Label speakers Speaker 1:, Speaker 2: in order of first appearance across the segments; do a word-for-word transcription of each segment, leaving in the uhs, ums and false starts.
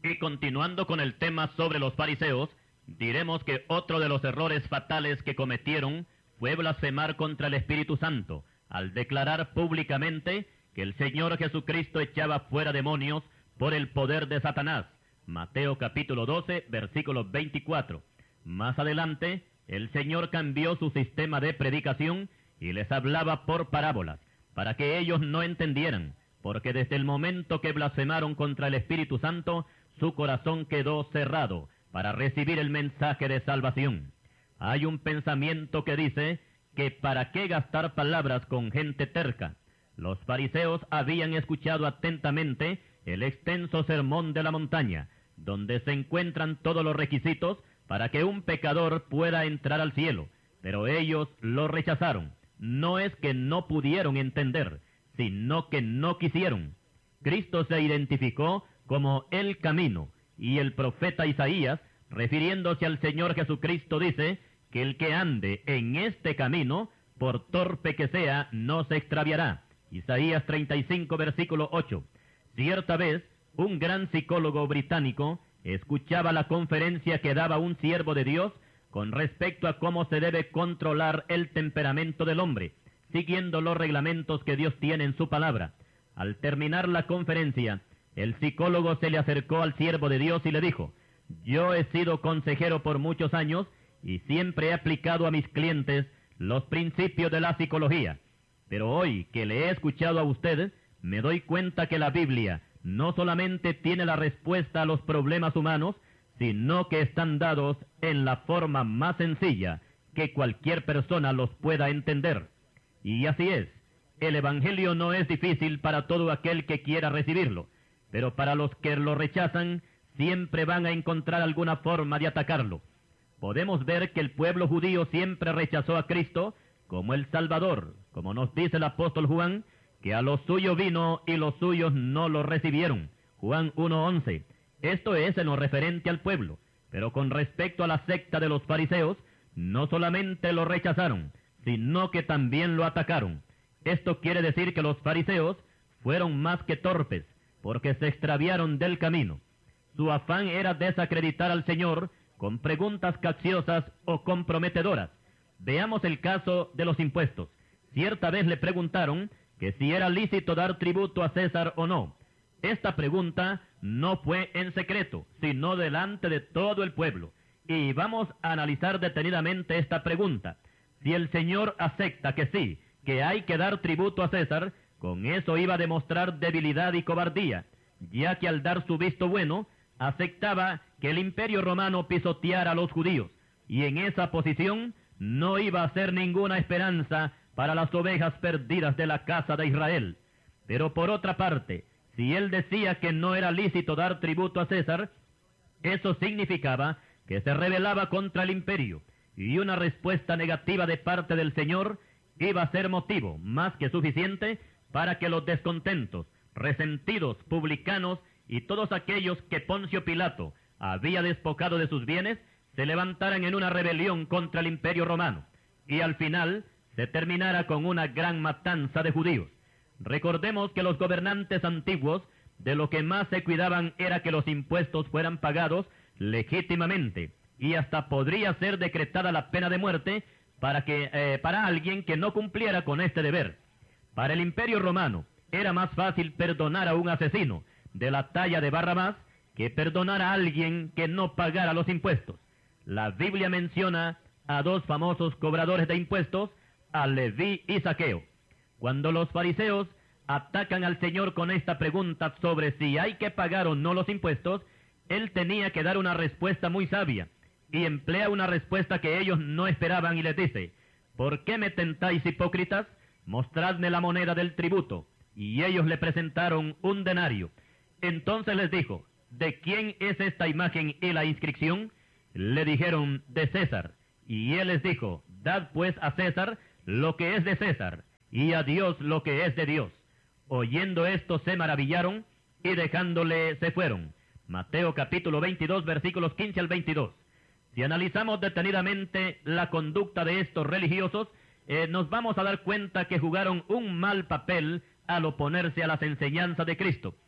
Speaker 1: Y continuando con el tema sobre los fariseos, diremos que otro de los errores fatales que cometieron fue blasfemar contra el Espíritu Santo, al declarar públicamente que el Señor Jesucristo echaba fuera demonios por el poder de Satanás. Mateo capítulo doce, versículo veinticuatro. Más adelante, el Señor cambió su sistema de predicación y les hablaba por parábolas, para que ellos no entendieran, porque desde el momento que blasfemaron contra el Espíritu Santo, su corazón quedó cerrado para recibir el mensaje de salvación. Hay un pensamiento que dice que para qué gastar palabras con gente terca. Los fariseos habían escuchado atentamente el extenso sermón de la montaña, donde se encuentran todos los requisitos para que un pecador pueda entrar al cielo, pero ellos lo rechazaron. No es que no pudieron entender, sino que no quisieron. Cristo se identificó como el camino, y el profeta Isaías, refiriéndose al Señor Jesucristo, dice que el que ande en este camino, por torpe que sea, no se extraviará. Isaías treinta y cinco, versículo ocho. Cierta vez, un gran psicólogo británico escuchaba la conferencia que daba un siervo de Dios con respecto a cómo se debe controlar el temperamento del hombre, siguiendo los reglamentos que Dios tiene en su palabra. Al terminar la conferencia, el psicólogo se le acercó al siervo de Dios y le dijo: yo he sido consejero por muchos años y siempre he aplicado a mis clientes los principios de la psicología. Pero hoy que le he escuchado a usted, me doy cuenta que la Biblia no solamente tiene la respuesta a los problemas humanos, sino que están dados en la forma más sencilla que cualquier persona los pueda entender. Y así es, el Evangelio no es difícil para todo aquel que quiera recibirlo, pero para los que lo rechazan, siempre van a encontrar alguna forma de atacarlo. Podemos ver que el pueblo judío siempre rechazó a Cristo como el Salvador, como nos dice el apóstol Juan, que a los suyos vino y los suyos no lo recibieron. Juan uno once. Esto es en lo referente al pueblo, pero con respecto a la secta de los fariseos, no solamente lo rechazaron, sino que también lo atacaron. Esto quiere decir que los fariseos fueron más que torpes, porque se extraviaron del camino. Su afán era desacreditar al Señor con preguntas capciosas o comprometedoras. Veamos el caso de los impuestos. Cierta vez le preguntaron que si era lícito dar tributo a César o no. Esta pregunta no fue en secreto, sino delante de todo el pueblo. Y vamos a analizar detenidamente esta pregunta. Si el Señor acepta que sí, que hay que dar tributo a César, con eso iba a demostrar debilidad y cobardía, ya que al dar su visto bueno, aceptaba que el imperio romano pisoteara a los judíos, y en esa posición no iba a ser ninguna esperanza para las ovejas perdidas de la casa de Israel. Pero por otra parte, si él decía que no era lícito dar tributo a César, eso significaba que se rebelaba contra el imperio, y una respuesta negativa de parte del Señor iba a ser motivo más que suficiente para que los descontentos, resentidos publicanos y todos aquellos que Poncio Pilato había despojado de sus bienes, se levantaran en una rebelión contra el imperio romano, y al final se terminara con una gran matanza de judíos. Recordemos que los gobernantes antiguos de lo que más se cuidaban era que los impuestos fueran pagados legítimamente, y hasta podría ser decretada la pena de muerte para, que, eh, para alguien que no cumpliera con este deber. Para el imperio romano era más fácil perdonar a un asesino de la talla de Barrabás que perdonar a alguien que no pagara los impuestos. La Biblia menciona a dos famosos cobradores de impuestos, a Leví y Zaqueo. Cuando los fariseos atacan al Señor con esta pregunta sobre si hay que pagar o no los impuestos, él tenía que dar una respuesta muy sabia, y emplea una respuesta que ellos no esperaban y les dice: ¿por qué me tentáis, hipócritas? Mostradme la moneda del tributo. Y ellos le presentaron un denario. Entonces les dijo: ¿de quién es esta imagen y la inscripción? Le dijeron: de César. Y él les dijo: dad pues a César lo que es de César, y a Dios lo que es de Dios. Oyendo esto se maravillaron, y dejándole se fueron. Mateo capítulo veintidós, versículos quince al veintidós. Si analizamos detenidamente la conducta de estos religiosos, eh, nos vamos a dar cuenta que jugaron un mal papel al oponerse a las enseñanzas de Cristo.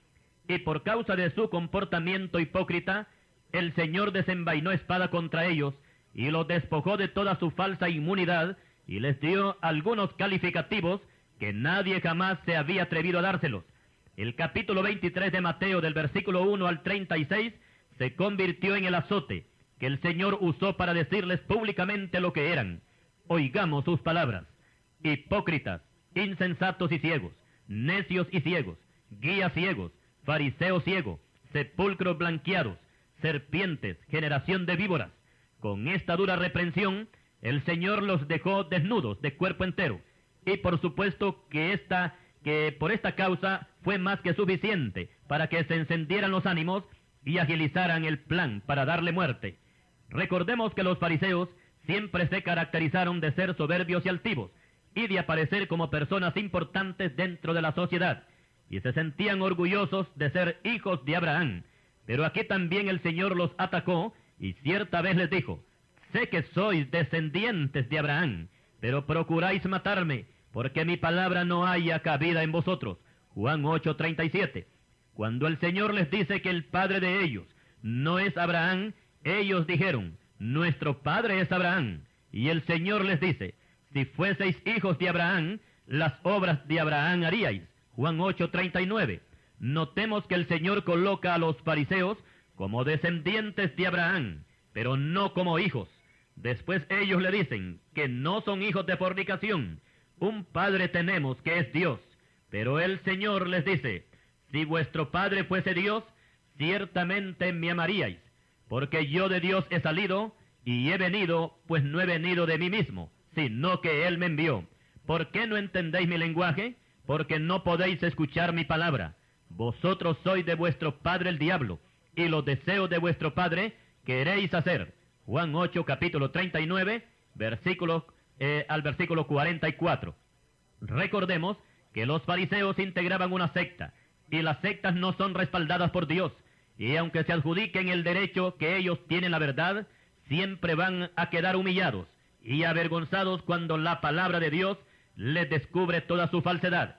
Speaker 1: y por causa de su comportamiento hipócrita, el Señor desenvainó espada contra ellos, y los despojó de toda su falsa inmunidad, y les dio algunos calificativos que nadie jamás se había atrevido a dárselos. El capítulo veintitrés de Mateo, del versículo uno al treinta y seis, se convirtió en el azote que el Señor usó para decirles públicamente lo que eran. Oigamos sus palabras: hipócritas, insensatos y ciegos, necios y ciegos, guías ciegos, fariseos ciegos, sepulcros blanqueados, serpientes, generación de víboras. Con esta dura reprensión, el Señor los dejó desnudos de cuerpo entero, y por supuesto que esta, que por esta causa fue más que suficiente para que se encendieran los ánimos y agilizaran el plan para darle muerte. Recordemos que los fariseos siempre se caracterizaron de ser soberbios y altivos, y de aparecer como personas importantes dentro de la sociedad, y se sentían orgullosos de ser hijos de Abraham. Pero aquí también el Señor los atacó, y cierta vez les dijo: sé que sois descendientes de Abraham, pero procuráis matarme, porque mi palabra no haya cabida en vosotros. Juan ocho, treinta y siete. Cuando el Señor les dice que el padre de ellos no es Abraham, ellos dijeron: nuestro padre es Abraham. Y el Señor les dice: si fueseis hijos de Abraham, las obras de Abraham haríais. Juan ocho, treinta y nueve. Notemos que el Señor coloca a los fariseos como descendientes de Abraham, pero no como hijos. Después ellos le dicen que no son hijos de fornicación. Un padre tenemos que es Dios. Pero el Señor les dice: si vuestro padre fuese Dios, ciertamente me amaríais, porque yo de Dios he salido, y he venido, pues no he venido de mí mismo, sino que Él me envió. ¿Por qué no entendéis mi lenguaje? Porque no podéis escuchar mi palabra. Vosotros sois de vuestro padre el diablo, y los deseos de vuestro padre queréis hacer. Juan ocho, capítulo treinta y nueve, versículo, eh, al versículo cuarenta y cuatro. Recordemos que los fariseos integraban una secta, y las sectas no son respaldadas por Dios, y aunque se adjudiquen el derecho que ellos tienen la verdad, siempre van a quedar humillados y avergonzados cuando la palabra de Dios les descubre toda su falsedad.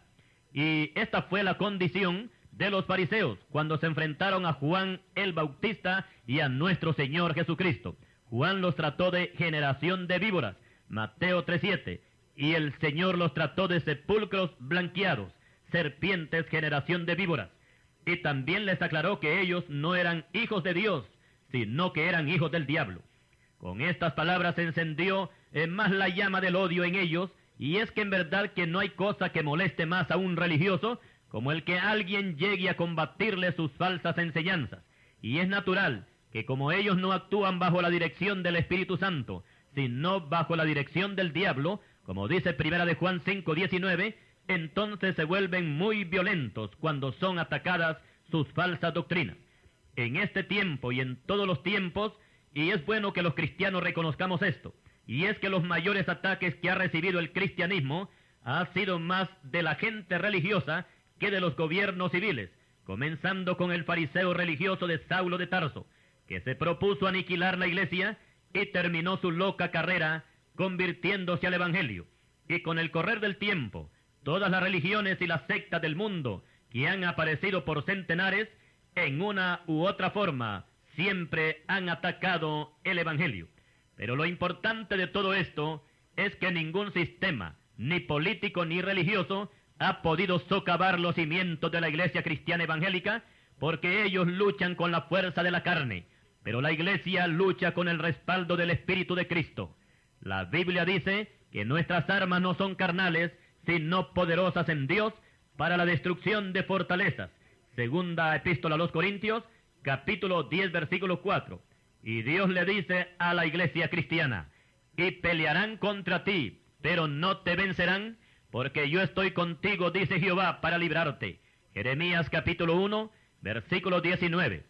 Speaker 1: Y esta fue la condición de los fariseos cuando se enfrentaron a Juan el Bautista y a nuestro Señor Jesucristo. Juan los trató de generación de víboras, Mateo tres, siete, y el Señor los trató de sepulcros blanqueados, serpientes, generación de víboras. Y también les aclaró que ellos no eran hijos de Dios, sino que eran hijos del diablo. Con estas palabras se encendió eh, más la llama del odio en ellos, y es que en verdad que no hay cosa que moleste más a un religioso como el que alguien llegue a combatirle sus falsas enseñanzas. Y es natural que como ellos no actúan bajo la dirección del Espíritu Santo, sino bajo la dirección del diablo, como dice Primera de Juan cinco, diecinueve, entonces se vuelven muy violentos cuando son atacadas sus falsas doctrinas. En este tiempo y en todos los tiempos, y es bueno que los cristianos reconozcamos esto, y es que los mayores ataques que ha recibido el cristianismo ha sido más de la gente religiosa que de los gobiernos civiles, comenzando con el fariseo religioso de Saulo de Tarso, que se propuso aniquilar la iglesia y terminó su loca carrera convirtiéndose al Evangelio. Y con el correr del tiempo, todas las religiones y las sectas del mundo que han aparecido por centenares, en una u otra forma, siempre han atacado el Evangelio. Pero lo importante de todo esto es que ningún sistema, ni político ni religioso, ha podido socavar los cimientos de la iglesia cristiana evangélica, porque ellos luchan con la fuerza de la carne, pero la iglesia lucha con el respaldo del Espíritu de Cristo. La Biblia dice que nuestras armas no son carnales, sino poderosas en Dios para la destrucción de fortalezas. Segunda Epístola a los Corintios, capítulo diez, versículo cuatro. Y Dios le dice a la iglesia cristiana: y pelearán contra ti, pero no te vencerán, porque yo estoy contigo, dice Jehová, para librarte. Jeremías capítulo uno, versículo diecinueve.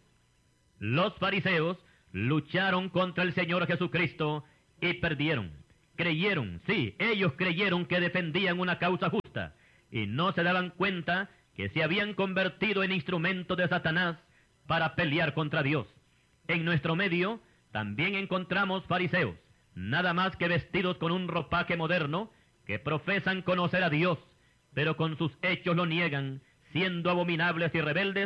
Speaker 1: Los fariseos lucharon contra el Señor Jesucristo y perdieron. Creyeron, sí, ellos creyeron que defendían una causa justa, y no se daban cuenta que se habían convertido en instrumentos de Satanás para pelear contra Dios. En nuestro medio también encontramos fariseos, nada más que vestidos con un ropaje moderno, que profesan conocer a Dios, pero con sus hechos lo niegan, siendo abominables y rebeldes,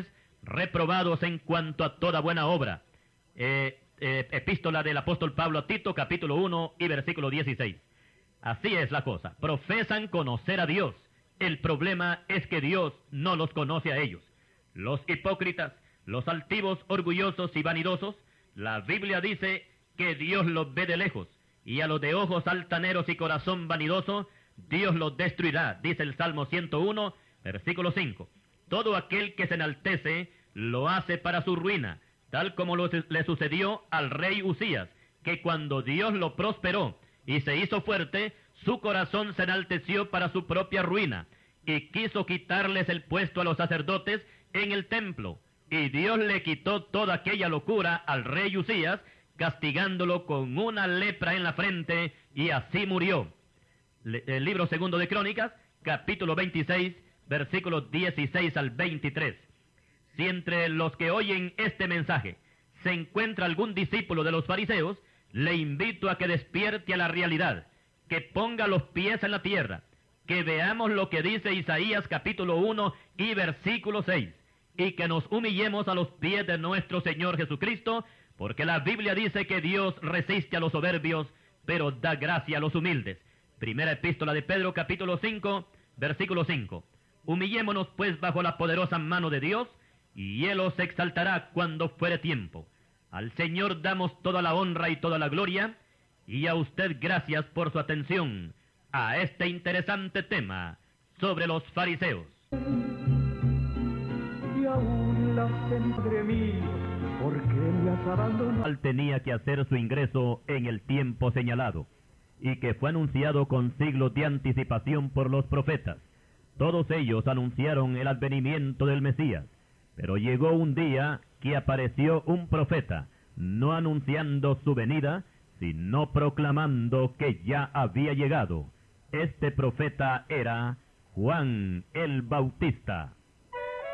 Speaker 1: reprobados en cuanto a toda buena obra. Eh, eh, epístola del apóstol Pablo a Tito, capítulo uno y versículo dieciséis. Así es la cosa. Profesan conocer a Dios. El problema es que Dios no los conoce a ellos. Los hipócritas, los altivos, orgullosos y vanidosos, la Biblia dice que Dios los ve de lejos, y a los de ojos altaneros y corazón vanidoso, Dios los destruirá, dice el Salmo ciento uno, versículo cinco. Todo aquel que se enaltece lo hace para su ruina, tal como lo, le sucedió al rey Usías, que cuando Dios lo prosperó y se hizo fuerte, su corazón se enalteció para su propia ruina, y quiso quitarles el puesto a los sacerdotes en el templo. Y Dios le quitó toda aquella locura al rey Usías, castigándolo con una lepra en la frente, y así murió. Le, el libro segundo de Crónicas, capítulo veintiséis, versículos dieciséis al veintitrés. Si entre los que oyen este mensaje se encuentra algún discípulo de los fariseos, le invito a que despierte a la realidad, que ponga los pies en la tierra, que veamos lo que dice Isaías capítulo uno y versículo seis, y que nos humillemos a los pies de nuestro Señor Jesucristo, porque la Biblia dice que Dios resiste a los soberbios, pero da gracia a los humildes. Primera epístola de Pedro capítulo cinco, versículo cinco. Humillémonos pues bajo la poderosa mano de Dios, y Él os exaltará cuando fuere tiempo. Al Señor damos toda la honra y toda la gloria, y a usted gracias por su atención a este interesante tema sobre los fariseos.
Speaker 2: Y aún la entre mí, ¿por qué me has abandonado?
Speaker 1: Él tenía que hacer su ingreso en el tiempo señalado, y que fue anunciado con siglos de anticipación por los profetas. Todos ellos anunciaron el advenimiento del Mesías, pero llegó un día que apareció un profeta, no anunciando su venida, sino proclamando que ya había llegado. Este profeta era Juan el Bautista.